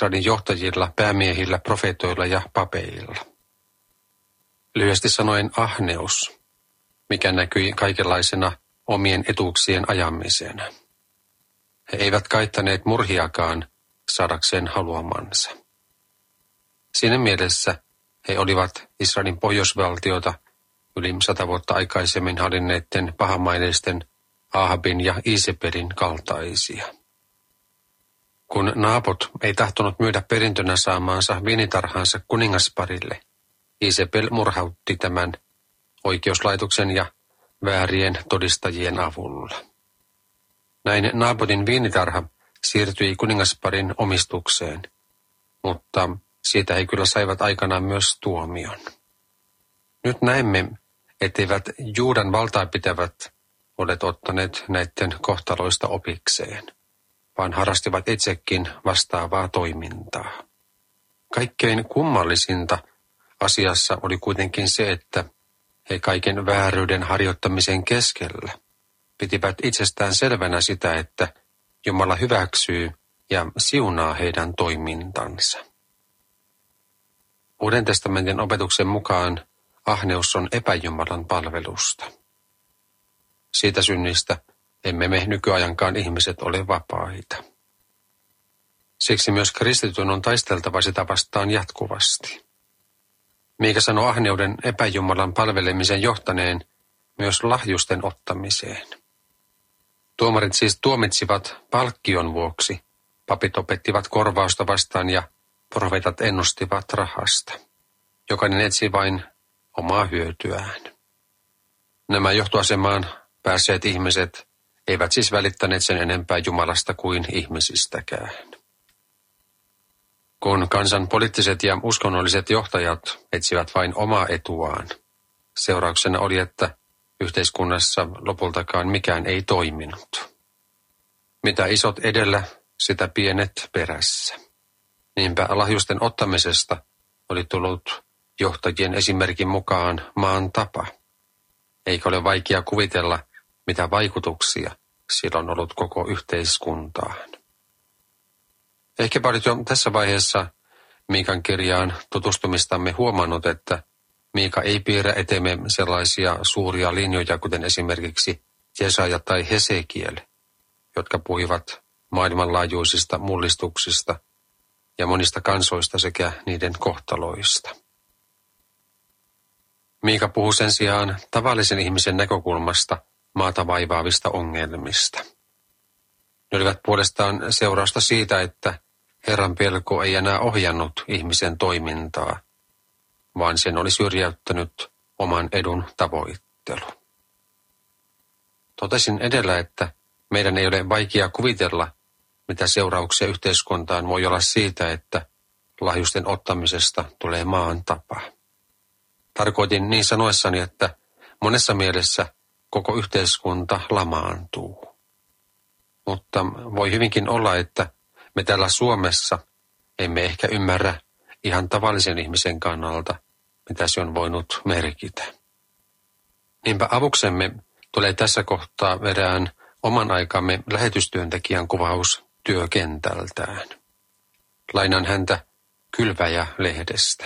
Israelin johtajilla, päämiehillä, profeetoilla ja papeilla. Lyhyesti sanoen ahneus, mikä näkyi kaikenlaisena omien etuuksien ajamisena. He eivät kaittaneet murhiakaan saadakseen haluamansa. Siinä mielessä he olivat Israelin pohjoisvaltiota yli 100 vuotta aikaisemmin hallinneiden pahamaineisten Ahabin ja Isebelin kaltaisia. Kun Naabot ei tahtonut myydä perintönä saamaansa viinitarhansa kuningasparille, Isebel murhautti tämän oikeuslaitoksen ja väärien todistajien avulla. Näin Naabotin viinitarha siirtyi kuningasparin omistukseen, mutta siitä he kyllä saivat aikanaan myös tuomion. Nyt näemme, etteivät Juudan valtaa pitävät olleet ottaneet näiden kohtaloista opikseen, vaan harrastivat itsekin vastaavaa toimintaa. Kaikkein kummallisinta asiassa oli kuitenkin se, että he kaiken vääryyden harjoittamisen keskellä pitivät itsestään selvänä sitä, että Jumala hyväksyy ja siunaa heidän toimintansa. Uuden testamentin opetuksen mukaan ahneus on epäjumalan palvelusta. Siitä synnistä emme me nykyajankaan ihmiset ole vapaita. Siksi myös kristityn on taisteltava sitä vastaan jatkuvasti. Miika sanoo ahneuden epäjumalan palvelemisen johtaneen myös lahjusten ottamiseen. Tuomarit siis tuomitsivat palkkion vuoksi, papit opettivat korvausta vastaan ja profeetat ennustivat rahasta. Jokainen etsi vain omaa hyötyään. Nämä johtoasemaan päässeet ihmiset eivät siis välittäneet sen enempää Jumalasta kuin ihmisistäkään. Kun kansan poliittiset ja uskonnolliset johtajat etsivät vain omaa etuaan, seurauksena oli, että yhteiskunnassa lopultakaan mikään ei toiminut. Mitä isot edellä, sitä pienet perässä. Niinpä lahjusten ottamisesta oli tullut johtajien esimerkin mukaan maan tapa. Eikä ole vaikea kuvitella, mitä vaikutuksia sillä on ollut koko yhteiskuntaan. Ehkäpä olet jo tässä vaiheessa Miikan kirjaan tutustumistamme huomannut, että Miika ei piirrä eteemme sellaisia suuria linjoja, kuten esimerkiksi Jesaja tai Hesekiel, jotka puhuivat maailmanlaajuisista mullistuksista ja monista kansoista sekä niiden kohtaloista. Miika puhuu sen sijaan tavallisen ihmisen näkökulmasta maata vaivaavista ongelmista. Ne olivat puolestaan seurausta siitä, että Herran pelko ei enää ohjannut ihmisen toimintaa, vaan sen oli syrjäyttänyt oman edun tavoittelu. Totesin edellä, että meidän ei ole vaikea kuvitella, mitä seurauksia yhteiskuntaan voi olla siitä, että lahjusten ottamisesta tulee maan tapa. Tarkoitin niin sanoessani, että monessa mielessä koko yhteiskunta lamaantuu. Mutta voi hyvinkin olla, että me täällä Suomessa emme ehkä ymmärrä ihan tavallisen ihmisen kannalta, mitä se on voinut merkitä. Niinpä avuksemme tulee tässä kohtaa erään oman aikamme lähetystyöntekijän kuvaus työkentältään. Lainaan häntä Kylväjä-lehdestä.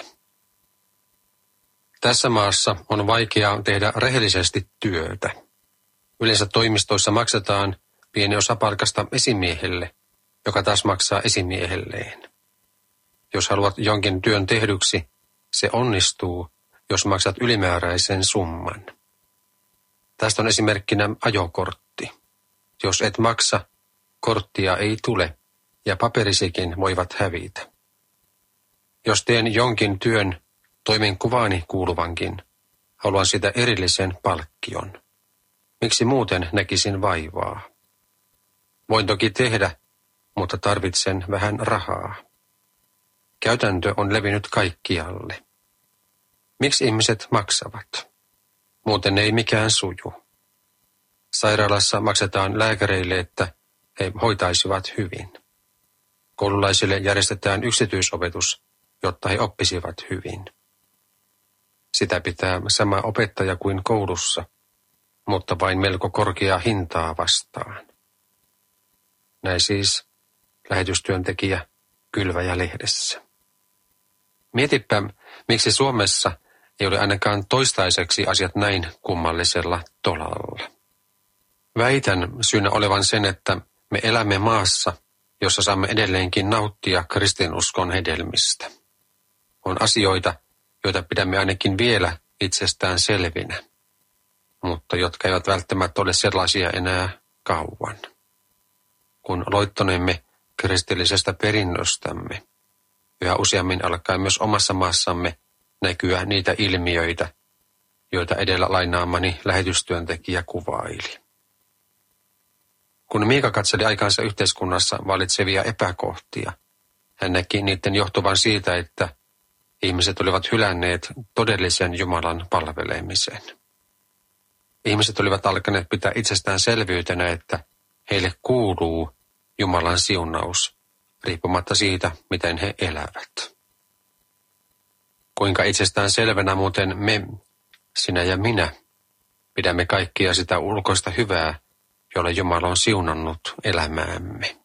Tässä maassa on vaikeaa tehdä rehellisesti työtä. Yleensä toimistoissa maksetaan pieni osa palkasta esimiehelle, joka taas maksaa esimiehelleen. Jos haluat jonkin työn tehdyksi, se onnistuu, jos maksat ylimääräisen summan. Tästä on esimerkkinä ajokortti. Jos et maksa, korttia ei tule ja paperisikin voivat hävitä. Jos teen jonkin työn toimenkuvaani kuuluvankin, haluan sitä erillisen palkkion. Miksi muuten näkisin vaivaa? Voin toki tehdä, mutta tarvitsen vähän rahaa. Käytäntö on levinnyt kaikkialle. Miksi ihmiset maksavat? Muuten ei mikään suju. Sairaalassa maksetaan lääkäreille, että he hoitaisivat hyvin. Koululaisille järjestetään yksityisopetus, jotta he oppisivat hyvin. Sitä pitää sama opettaja kuin koulussa, mutta vain melko korkeaa hintaa vastaan. Näin siis lähetystyöntekijä Kylväjä-lehdessä. Mietipä, miksi Suomessa ei ole ainakaan toistaiseksi asiat näin kummallisella tolalla. Väitän syynä olevan sen, että me elämme maassa, jossa saamme edelleenkin nauttia kristinuskon hedelmistä. On asioita, joita pidämme ainakin vielä itsestään selvinä, mutta jotka eivät välttämättä ole sellaisia enää kauan. Kun loittonemme kristillisestä perinnöstämme, yhä useammin alkaa myös omassa maassamme näkyä niitä ilmiöitä, joita edellä lainaamani lähetystyöntekijä kuvaili. Kun Miika katseli aikansa yhteiskunnassa valitsevia epäkohtia, hän näki niiden johtuvan siitä, että ihmiset olivat hylänneet todellisen Jumalan palvelemisen. Ihmiset olivat alkaneet pitää itsestäänselvyytenä, että heille kuuluu Jumalan siunaus, riippumatta siitä, miten he elävät. Kuinka itsestään selvänä muuten me, sinä ja minä, pidämme kaikkia sitä ulkoista hyvää, jolla Jumala on siunannut elämäämme.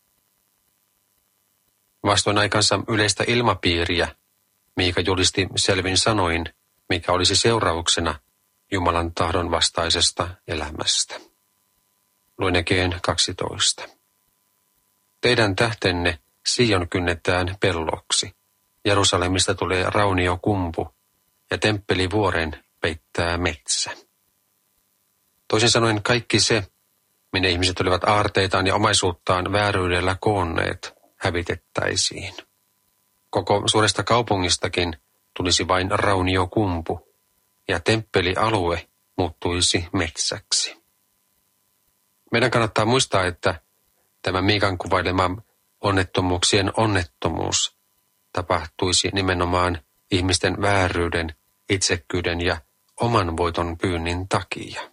Vastoin aikansa yleistä ilmapiiriä, Miika julisti selvin sanoin, mikä olisi seurauksena Jumalan tahdon vastaisesta elämästä. Luen Jakeen 12. Teidän tähtenne Sion kynnetään pelloksi. Jerusalemista tulee rauniokumpu ja temppelivuoren peittää metsä. Toisin sanoen kaikki se, minne ihmiset olivat aarteitaan ja omaisuuttaan vääryydellä koonneet, hävitettäisiin. Koko suuresta kaupungistakin tulisi vain rauniokumpu ja temppelialue muuttuisi metsäksi. Meidän kannattaa muistaa, että tämä Miikan kuvailema onnettomuuksien onnettomuus tapahtuisi nimenomaan ihmisten vääryyden, itsekkyyden ja oman voiton pyynnin takia.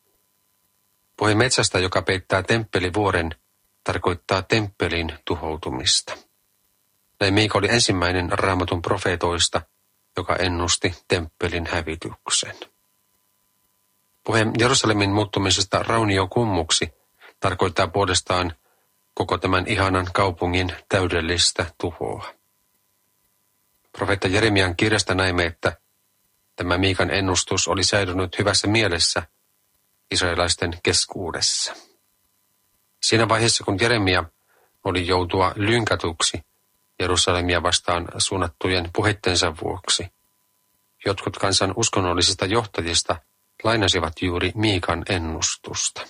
Puhe metsästä, joka peittää temppelivuoren, tarkoittaa temppelin tuhoutumista. Näin Miika oli ensimmäinen Raamatun profeetoista, joka ennusti temppelin hävityksen. Puhe Jerusalemin muuttumisesta rauniokummuksi tarkoittaa puolestaan koko tämän ihanan kaupungin täydellistä tuhoa. Profeetta Jeremian kirjasta näemme, että tämä Miikan ennustus oli säilynyt hyvässä mielessä israelaisten keskuudessa. Siinä vaiheessa, kun Jeremia oli joutua lynkätuksi Jerusalemia vastaan suunnattujen puheittensa vuoksi, jotkut kansan uskonnollisista johtajista lainasivat juuri Miikan ennustusta.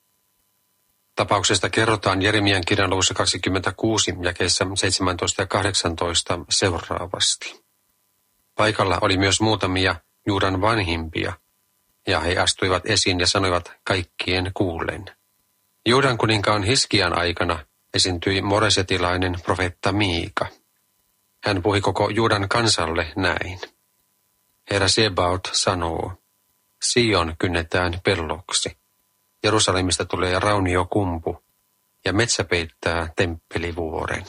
Tapauksesta kerrotaan Jeremian kirjan luvussa 26 jakeissa 17 ja 18 seuraavasti. Paikalla oli myös muutamia Juudan vanhimpia, ja he astuivat esiin ja sanoivat kaikkien kuullen. Juudan kuninkaan Hiskian aikana esiintyi moresetilainen profeetta Miika. Hän puhui koko Juudan kansalle näin. Herra Sebaot sanoo, Sion kynnetään pelloksi. Jerusalemista tulee rauniokumpu ja metsä peittää temppelivuoren.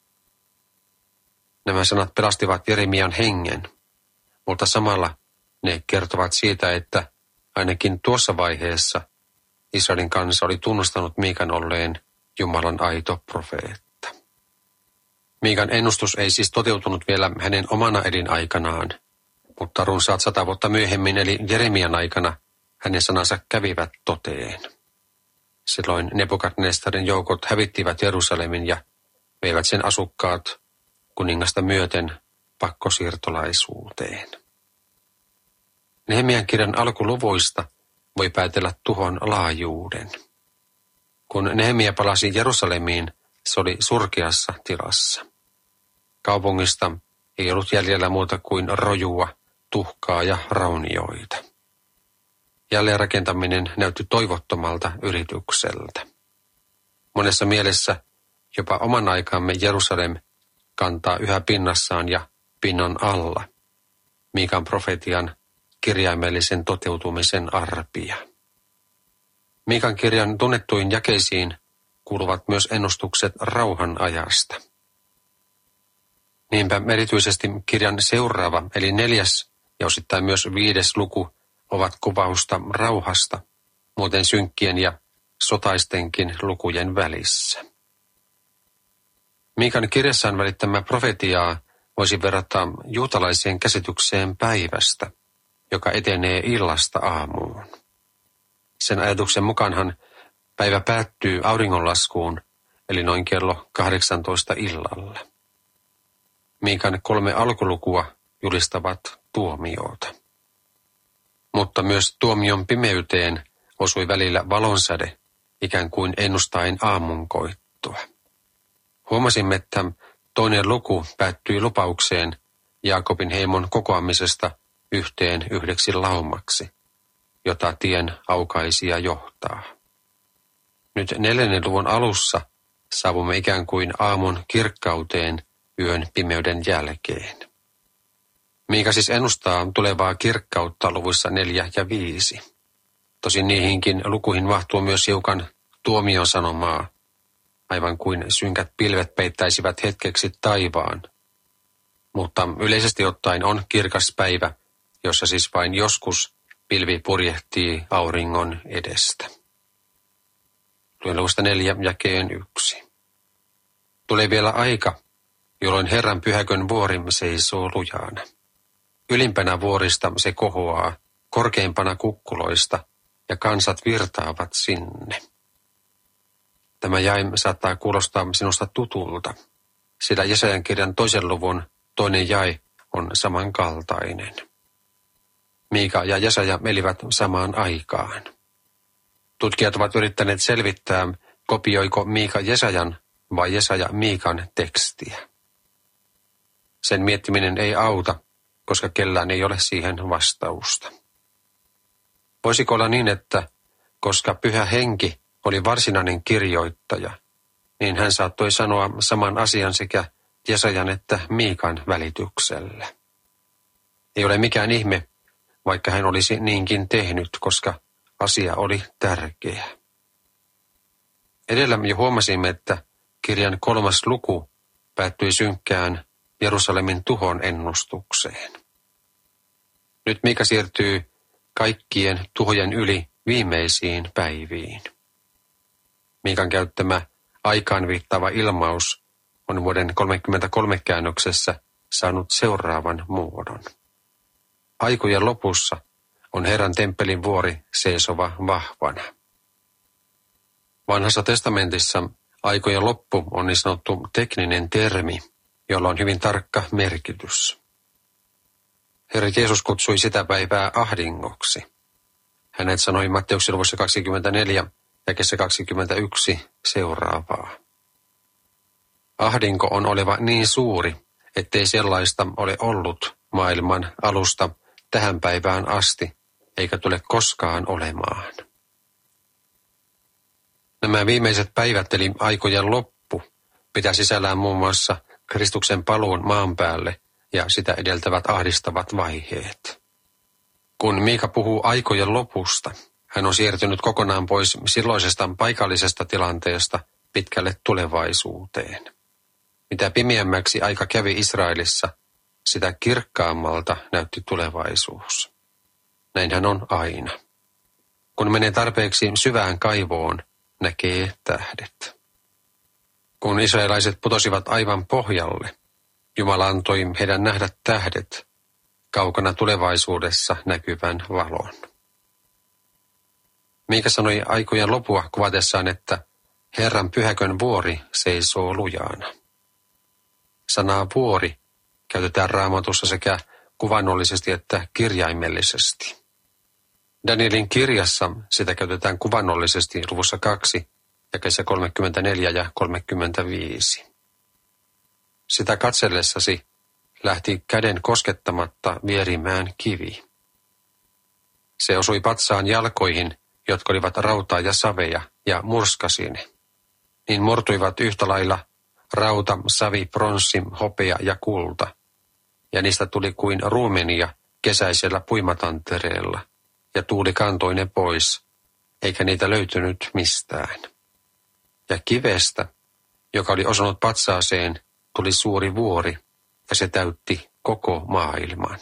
Nämä sanat pelastivat Jeremian hengen, mutta samalla ne kertovat siitä, että ainakin tuossa vaiheessa Israelin kansa oli tunnustanut Miikan olleen Jumalan aito profeetta. Miikan ennustus ei siis toteutunut vielä hänen omana elinaikanaan, mutta runsaat 100 vuotta myöhemmin eli Jeremian aikana hänen sanansa kävivät toteen. Silloin Nebukadnestarin joukot hävittivät Jerusalemin ja veivät sen asukkaat kuningasta myöten pakkosiirtolaisuuteen. Nehemian kirjan alkuluvuista voi päätellä tuhon laajuuden. Kun Nehemia palasi Jerusalemiin, se oli surkeassa tilassa. Kaupungista ei ollut jäljellä muuta kuin rojua, tuhkaa ja raunioita. Jälleenrakentaminen näytti toivottomalta yritykseltä. Monessa mielessä jopa oman aikamme Jerusalem kantaa yhä pinnassaan ja pinnan alla Miikan profetian kirjaimellisen toteutumisen arpia. Miikan kirjan tunnettuin jakeisiin kuuluvat myös ennustukset rauhan ajasta. Niinpä erityisesti kirjan seuraava eli 4. ja osittain myös 5. luku ovat kuvausta rauhasta, muuten synkkien ja sotaistenkin lukujen välissä. Miikan kirjassaan välittämä profetiaa voisi verrata juutalaiseen käsitykseen päivästä, joka etenee illasta aamuun. Sen ajatuksen mukaanhan päivä päättyy auringonlaskuun, eli noin kello 18 illalla. Miikan 3 alkulukua julistavat tuomiota. Mutta myös tuomion pimeyteen osui välillä valonsäde, ikään kuin ennustaen aamunkoittoa. Huomasimme, että 2. luku päättyi lupaukseen Jaakobin heimon kokoamisesta yhteen 9 laumaksi, jota tien aukaisija johtaa. Nyt 4. luvun alussa saavumme ikään kuin aamun kirkkauteen yön pimeyden jälkeen. Miika siis ennustaa tulevaa kirkkautta luvuissa 4 ja 5. Tosin niihinkin lukuihin mahtuu myös hiukan tuomion sanomaa, aivan kuin synkät pilvet peittäisivät hetkeksi taivaan. Mutta yleisesti ottaen on kirkas päivä, jossa siis vain joskus pilvi purjehtii auringon edestä. Luen luvusta 4 jakeen 1. Tulee vielä aika, jolloin Herran pyhäkön vuori seisoo lujaana. Ylimpänä vuorista se kohoaa, korkeimpana kukkuloista, ja kansat virtaavat sinne. Tämä jae saattaa kuulostaa sinusta tutulta, sillä Jesajan kirjan 2. luvun 2. jae on samankaltainen. Miika ja Jesaja elivät samaan aikaan. Tutkijat ovat yrittäneet selvittää, kopioiko Miika Jesajan vai Jesaja Miikan tekstiä. Sen miettiminen ei auta, koska kellään ei ole siihen vastausta. Voisiko olla niin, että koska Pyhä Henki oli varsinainen kirjoittaja, niin hän saattoi sanoa saman asian sekä Jesajan että Miikan välityksellä. Ei ole mikään ihme, vaikka hän olisi niinkin tehnyt, koska asia oli tärkeä. Edellä jo huomasimme, että kirjan 3. luku päättyi synkkään Jerusalemin tuhon ennustukseen. Nyt Miika siirtyy kaikkien tuhojen yli viimeisiin päiviin. Miikan käyttämä aikaan viittaava ilmaus on vuoden 33 käännöksessä saanut seuraavan muodon. Aikojen lopussa on Herran temppelin vuori seisova vahvana. Vanhassa testamentissa aikojen loppu on niin sanottu tekninen termi, jolla on hyvin tarkka merkitys. Herra Jeesus kutsui sitä päivää ahdingoksi. Hänet sanoi Matteuksen luvussa 24 jakeessa 21 seuraavaa. Ahdinko on oleva niin suuri, ettei sellaista ole ollut maailman alusta tähän päivään asti, eikä tule koskaan olemaan. Nämä viimeiset päivät eli aikojen loppu pitää sisällään muun muassa Kristuksen paluun maan päälle ja sitä edeltävät ahdistavat vaiheet. Kun Miika puhuu aikojen lopusta, hän on siirtynyt kokonaan pois silloisesta paikallisesta tilanteesta pitkälle tulevaisuuteen. Mitä pimeämmäksi aika kävi Israelissa, sitä kirkkaammalta näytti tulevaisuus. Näinhän on aina. Kun menee tarpeeksi syvään kaivoon, näkee tähdet. Kun israelaiset putosivat aivan pohjalle, Jumala antoi heidän nähdä tähdet, kaukana tulevaisuudessa näkyvän valon. Miika sanoi aikojen lopua kuvatessaan, että Herran pyhäkön vuori seisoo lujaana. Sanaa vuori käytetään Raamatussa sekä kuvannollisesti että kirjaimellisesti. Danielin kirjassa sitä käytetään kuvannollisesti luvussa 2, jakeissa 34 ja 35. Sitä katsellessasi lähti käden koskettamatta vierimään kivi. Se osui patsaan jalkoihin, jotka olivat rautaa ja saveja, ja murskasi ne. Niin murtuivat yhtä lailla rauta, savi, pronssi, hopea ja kulta, ja niistä tuli kuin ruumenia kesäisellä puimatantereella, ja tuuli kantoi ne pois, eikä niitä löytynyt mistään. Ja kivestä, joka oli osunut patsaaseen, tuli suuri vuori, ja se täytti koko maailman.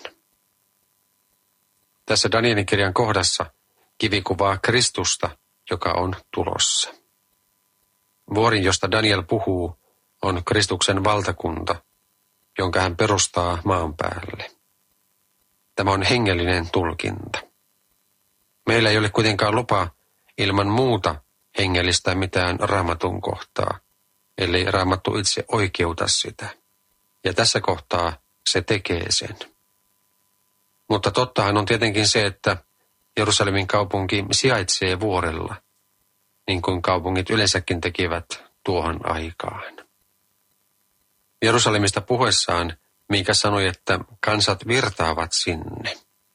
Tässä Danielin kirjan kohdassa kivi kuvaa Kristusta, joka on tulossa. Vuori, josta Daniel puhuu, on Kristuksen valtakunta, jonka hän perustaa maan päälle. Tämä on hengellinen tulkinta. Meillä ei ole kuitenkaan lupa ilman muuta hengellistä mitään Raamatun kohtaa, ellei Raamattu itse oikeuta sitä. Ja tässä kohtaa se tekee sen. Mutta tottahan on tietenkin se, että Jerusalemin kaupunki sijaitsee vuorella, niin kuin kaupungit yleensäkin tekivät tuohon aikaan. Jerusalemista puhuessaan Miika sanoi, että kansat virtaavat sinne.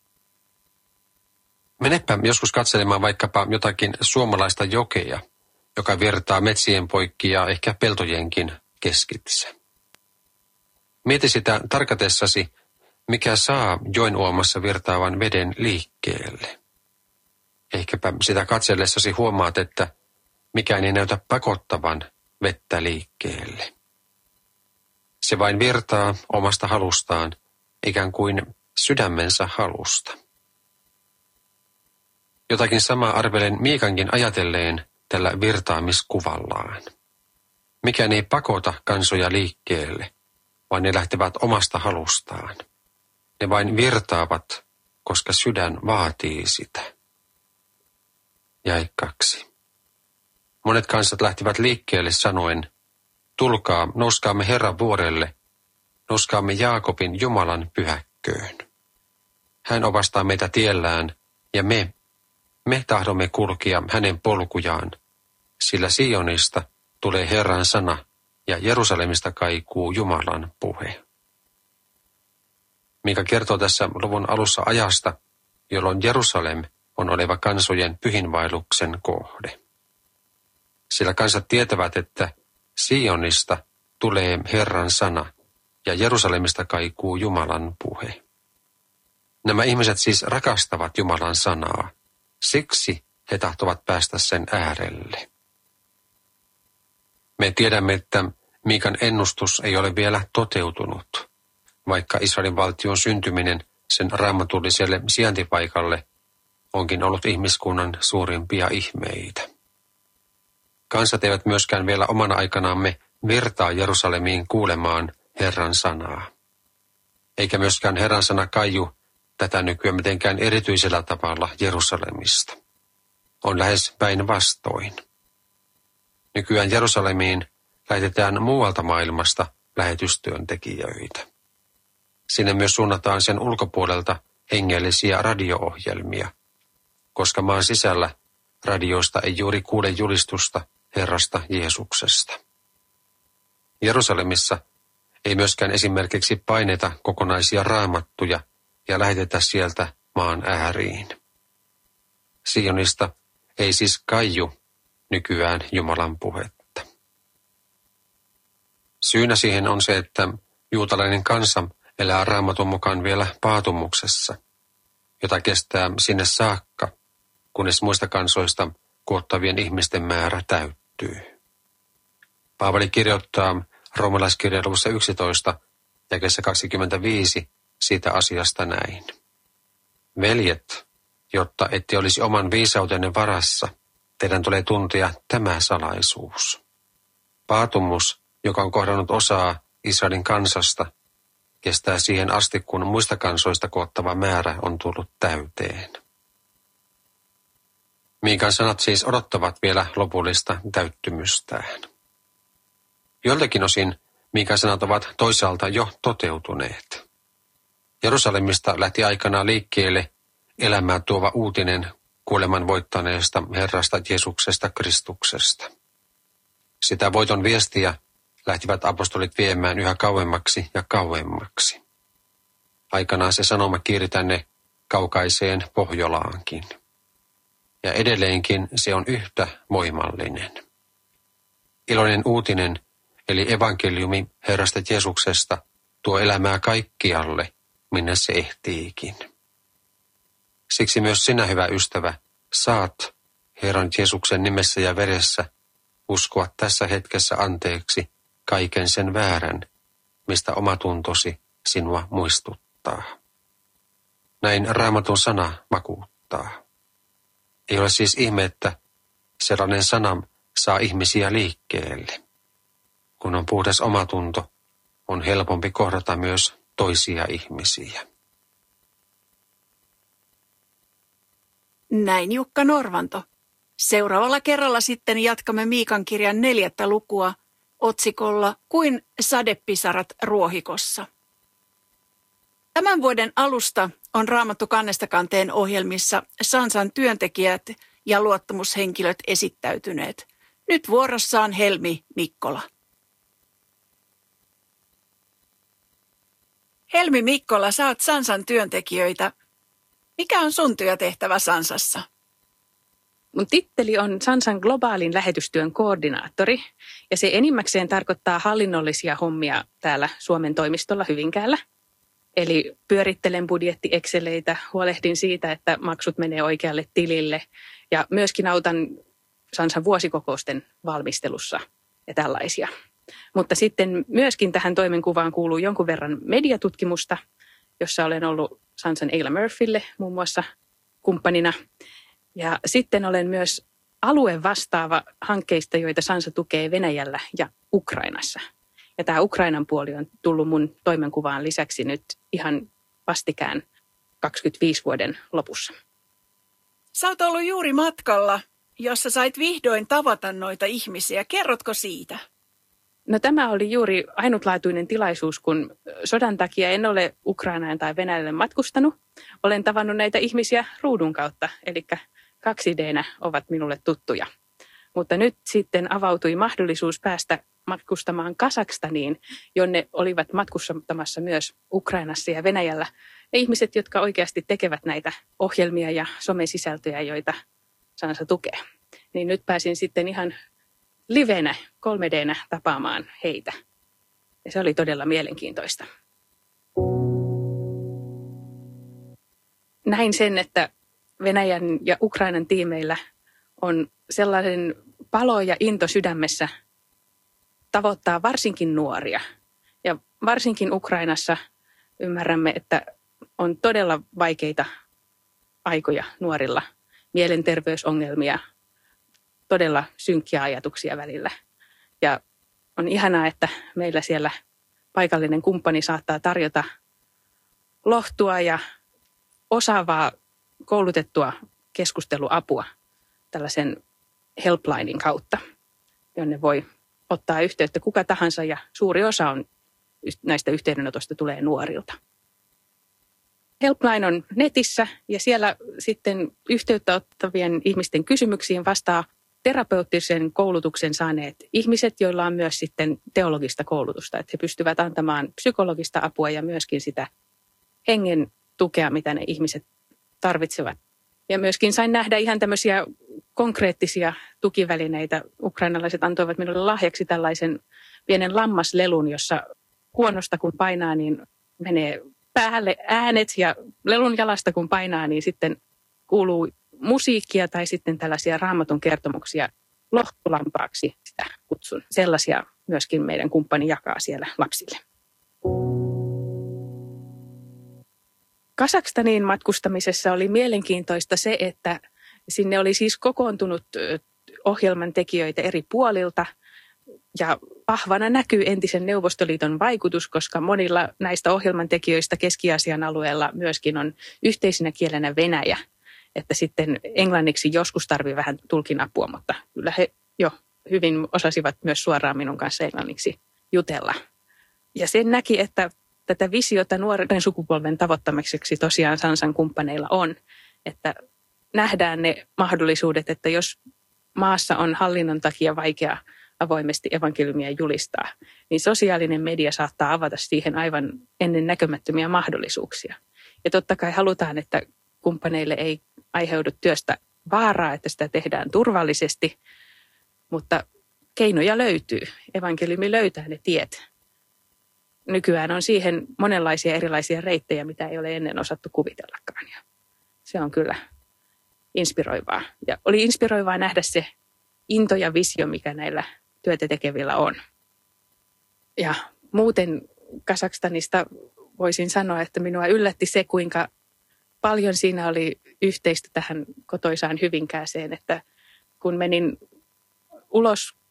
Menepä joskus katselemaan vaikkapa jotakin suomalaista jokea, joka virtaa metsien poikki ja ehkä peltojenkin keskitse. Mieti sitä tarkatessasi, mikä saa joen uomassa virtaavan veden liikkeelle. Ehkäpä sitä katsellessasi huomaat, että mikään ei näytä pakottavan vettä liikkeelle. Se vain virtaa omasta halustaan, ikään kuin sydämensä halusta. Jotakin samaa arvelen Miikankin ajatelleen tällä virtaamiskuvallaan. Mikään ei pakota kansoja liikkeelle, vaan ne lähtevät omasta halustaan. Ne vain virtaavat, koska sydän vaatii sitä. Jae 2. Monet kansat lähtivät liikkeelle sanoen, tulkaa, nouskaamme Herran vuorelle, nouskaamme Jaakobin Jumalan pyhäkköön. Hän opastaa meitä tiellään, ja me tahdomme kulkia hänen polkujaan, sillä Sionista tulee Herran sana, ja Jerusalemista kaikuu Jumalan puhe. Miika kertoo tässä luvun alussa ajasta, jolloin Jerusalem on oleva kansojen pyhinvaelluksen kohde. Sillä kansat tietävät, että Sionista tulee Herran sana ja Jerusalemista kaikuu Jumalan puhe. Nämä ihmiset siis rakastavat Jumalan sanaa, siksi he tahtovat päästä sen äärelle. Me tiedämme, että Miikan ennustus ei ole vielä toteutunut, vaikka Israelin valtion syntyminen sen raamatulliselle sijaintipaikalle onkin ollut ihmiskunnan suurimpia ihmeitä. Kansat eivät myöskään vielä omana aikanaamme virtaa Jerusalemiin kuulemaan Herran sanaa. Eikä myöskään Herran sana kaiju tätä nykyään mitenkään erityisellä tavalla Jerusalemista. On lähes päinvastoin. Nykyään Jerusalemiin lähetetään muualta maailmasta lähetystyöntekijöitä. Sinne myös suunnataan sen ulkopuolelta hengellisiä radio-ohjelmia, koska maan sisällä radioista ei juuri kuule julistusta Herrasta Jeesuksesta. Jerusalemissa ei myöskään esimerkiksi paineta kokonaisia raamattuja ja lähetetä sieltä maan ääriin. Sionista ei siis kaiju nykyään Jumalan puhetta. Syynä siihen on se, että juutalainen kansa elää Raamatun mukaan vielä paatumuksessa, jota kestää sinne saakka, kunnes muista kansoista koottavien ihmisten määrä täyttyy. Paavali kirjoittaa roomalaiskirjan luvussa 11, jakeessa 25 siitä asiasta näin. Veljet, jotta ette olisi oman viisautenne varassa, teidän tulee tuntea tämä salaisuus. Paatumus, joka on kohdannut osaa Israelin kansasta, kestää siihen asti, kun muista kansoista koottava määrä on tullut täyteen. Miikan sanat siis odottavat vielä lopullista täyttymystään. Joiltakin osin Miikan sanat ovat toisaalta jo toteutuneet. Jerusalemista lähti aikanaan liikkeelle elämää tuova uutinen kuoleman voittaneesta Herrasta Jeesuksesta Kristuksesta. Sitä voiton viestiä lähtivät apostolit viemään yhä kauemmaksi ja kauemmaksi. Aikanaan se sanoma kiiri tänne kaukaiseen Pohjolaankin. Ja edelleenkin se on yhtä voimallinen. Iloinen uutinen, eli evankeliumi Herrasta Jeesuksesta, tuo elämää kaikkialle, minne se ehtiikin. Siksi myös sinä, hyvä ystävä, saat Herran Jeesuksen nimessä ja veressä uskoa tässä hetkessä anteeksi kaiken sen väärän, mistä omatuntosi sinua muistuttaa. Näin Raamatun sana vakuuttaa. Ei ole siis ihme, että sellainen sana saa ihmisiä liikkeelle. kun on puhdas omatunto, on helpompi kohdata myös toisia ihmisiä. Näin Jukka Norvanto. Seuraavalla kerralla sitten jatkamme Miikan kirjan 4. lukua otsikolla Kuin sadepisarat ruohikossa. Tämän vuoden alusta on Raamattu kannesta kanteen ohjelmissa Sansan työntekijät ja luottamushenkilöt esittäytyneet. Nyt vuorossaan Helmi Mikkola. Helmi Mikkola, sä oot Sansan työntekijöitä. Mikä on sun työtehtävä Sansassa? Mun titteli on Sansan globaalin lähetystyön koordinaattori ja se enimmäkseen tarkoittaa hallinnollisia hommia täällä Suomen toimistolla Hyvinkäällä. Eli pyörittelen budjetti-exceleitä, huolehdin siitä, että maksut menee oikealle tilille ja myöskin autan Sansan vuosikokousten valmistelussa ja tällaisia. Mutta sitten myöskin tähän toimenkuvaan kuuluu jonkun verran mediatutkimusta, jossa olen ollut Sansan Ayla Murphylle muun muassa kumppanina. Ja sitten olen myös alueen vastaava hankkeista, joita Sansa tukee Venäjällä ja Ukrainassa. Ja tämä Ukrainan puoli on tullut mun toimenkuvaan lisäksi nyt ihan vastikään 25 vuoden lopussa. Sä oot ollut juuri matkalla, jossa sait vihdoin tavata noita ihmisiä. Kerrotko siitä? No tämä oli juuri ainutlaatuinen tilaisuus, kun sodan takia en ole Ukrainaan tai Venäjälle matkustanut. Olen tavannut näitä ihmisiä ruudun kautta, eli 2D:nä ovat minulle tuttuja. Mutta nyt sitten avautui mahdollisuus päästä matkustamaan Kazakstaniin, jonne olivat matkustamassa myös Ukrainassa ja Venäjällä. Ja ihmiset, jotka oikeasti tekevät näitä ohjelmia ja somesisältöjä, joita Sansa tukee. Niin nyt pääsin sitten ihan livenä, 3D:nä tapaamaan heitä. Ja se oli todella mielenkiintoista. Näin sen, että Venäjän ja Ukrainan tiimeillä on sellainen palo ja into sydämessä tavoittaa varsinkin nuoria. Ja varsinkin Ukrainassa ymmärrämme, että on todella vaikeita aikoja nuorilla, mielenterveysongelmia, todella synkkiä ajatuksia välillä. Ja on ihanaa, että meillä siellä paikallinen kumppani saattaa tarjota lohtua ja osaavaa koulutettua keskusteluapua tällaisen helplinein kautta, jonne voi ottaa yhteyttä kuka tahansa ja suuri osa on näistä yhteydenotoista tulee nuorilta. Helpline on netissä ja siellä sitten yhteyttä ottavien ihmisten kysymyksiin vastaa terapeuttisen koulutuksen saaneet ihmiset, joilla on myös sitten teologista koulutusta, että he pystyvät antamaan psykologista apua ja myöskin sitä hengen tukea, mitä ne ihmiset tarvitsevat. Ja myöskin sain nähdä ihan tämmöisiä konkreettisia tukivälineitä. Ukrainalaiset antoivat minulle lahjaksi tällaisen pienen lammaslelun, jossa huonosta kun painaa, niin menee päälle äänet ja lelun jalasta kun painaa, niin sitten kuuluu musiikkia tai sitten tällaisia Raamatun kertomuksia lohtulampaaksi sitä kutsun. Sellaisia myöskin meidän kumppani jakaa siellä lapsille. Kazakstaniin matkustamisessa oli mielenkiintoista se, että sinne oli siis kokoontunut ohjelman tekijöitä eri puolilta ja vahvana näkyy entisen Neuvostoliiton vaikutus, koska monilla näistä ohjelman tekijöistä Keski-Aasian alueella myöskin on yhteisenä kielenä Venäjä. Että sitten englanniksi joskus tarvii vähän tulkinapua, mutta kyllä he jo hyvin osasivat myös suoraan minun kanssa englanniksi jutella. Ja sen näki, että tätä visiota nuoren sukupolven tavoittamiseksi tosiaan Sansan kumppaneilla on, että nähdään ne mahdollisuudet, että jos maassa on hallinnon takia vaikea avoimesti evankeliumia julistaa, niin sosiaalinen media saattaa avata siihen aivan ennen näkemättömiä mahdollisuuksia. Ja totta kai halutaan, että kumppaneille ei aiheudu työstä vaaraa, että sitä tehdään turvallisesti, mutta keinoja löytyy. Evankeliumi löytää ne tiet. Nykyään on siihen monenlaisia erilaisia reittejä, mitä ei ole ennen osattu kuvitellakaan. Ja se on kyllä inspiroivaa. Ja oli inspiroivaa nähdä se into ja visio, mikä näillä työtä tekevillä on. Ja muuten Kazakstanista voisin sanoa, että minua yllätti se, kuinka paljon siinä oli yhteistä tähän kotoisaan Hyvinkääseen, että kun menin ulos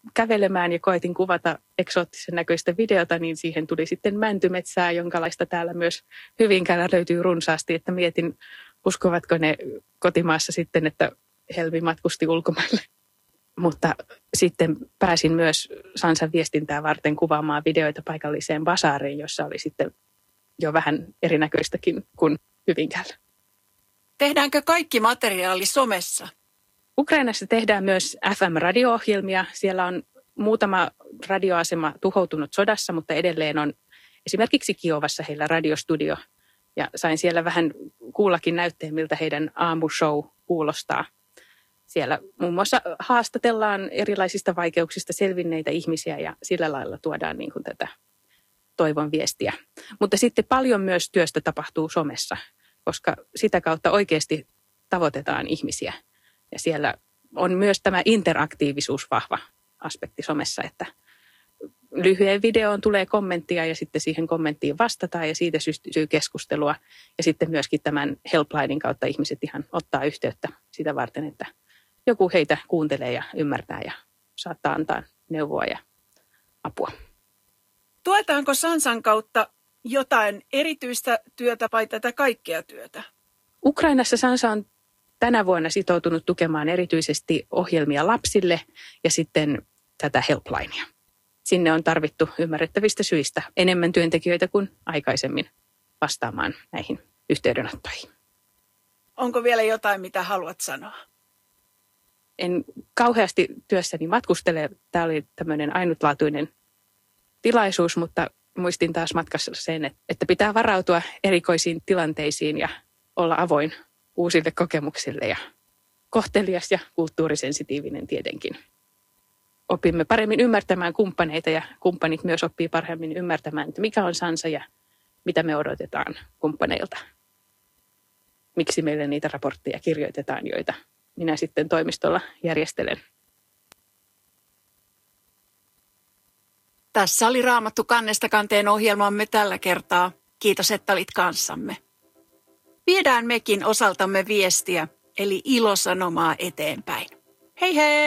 kävelemään ja koitin kuvata eksoottisen näköistä videota, niin siihen tuli sitten mäntymetsää, jonkalaista täällä myös Hyvinkäällä löytyy runsaasti, että mietin, uskovatko ne kotimaassa sitten, että Helmi matkusti ulkomaille. Mutta sitten pääsin myös Sansan viestintää varten kuvaamaan videoita paikalliseen basaariin, jossa oli sitten jo vähän erinäköistäkin kuin Hyvinkäällä. Tehdäänkö kaikki materiaali somessa? Ukrainassa tehdään myös FM-radio-ohjelmia. Siellä on muutama radioasema tuhoutunut sodassa, mutta edelleen on esimerkiksi Kiovassa heillä radiostudio. Ja sain siellä vähän kuullakin näytteen, miltä heidän aamushow kuulostaa. Siellä muun muassa haastatellaan erilaisista vaikeuksista selvinneitä ihmisiä ja sillä lailla tuodaan niin kuin tätä toivon viestiä. Mutta sitten paljon myös työstä tapahtuu somessa, koska sitä kautta oikeasti tavoitetaan ihmisiä. Ja siellä on myös tämä interaktiivisuus vahva aspekti somessa, että lyhyen videoon tulee kommenttia ja sitten siihen kommenttiin vastataan ja siitä syntyy keskustelua. Ja sitten myöskin tämän helplinen kautta ihmiset ihan ottaa yhteyttä sitä varten, että joku heitä kuuntelee ja ymmärtää ja saattaa antaa neuvoa ja apua. Tuetaanko Sansan kautta jotain erityistä työtä vai tätä kaikkea työtä? Ukrainassa Sansa on tänä vuonna sitoutunut tukemaan erityisesti ohjelmia lapsille ja sitten tätä helplinea. Sinne on tarvittu ymmärrettävistä syistä enemmän työntekijöitä kuin aikaisemmin vastaamaan näihin yhteydenottoihin. Onko vielä jotain, mitä haluat sanoa? En kauheasti työssäni matkustele. Tämä oli tämmöinen ainutlaatuinen tilaisuus, mutta muistin taas matkassa sen, että pitää varautua erikoisiin tilanteisiin ja olla avoin uusille kokemuksille ja kohtelias ja kulttuurisensitiivinen tietenkin. Opimme paremmin ymmärtämään kumppaneita ja kumppanit myös oppii paremmin ymmärtämään, että mikä on Sansa ja mitä me odotetaan kumppaneilta. Miksi meille niitä raportteja kirjoitetaan, joita minä sitten toimistolla järjestelen. Tässä oli Raamattu kannesta kanteen ohjelmamme tällä kertaa. Kiitos, että olit kanssamme. Viedään mekin osaltamme viestiä, eli ilosanomaa eteenpäin. Hei hei!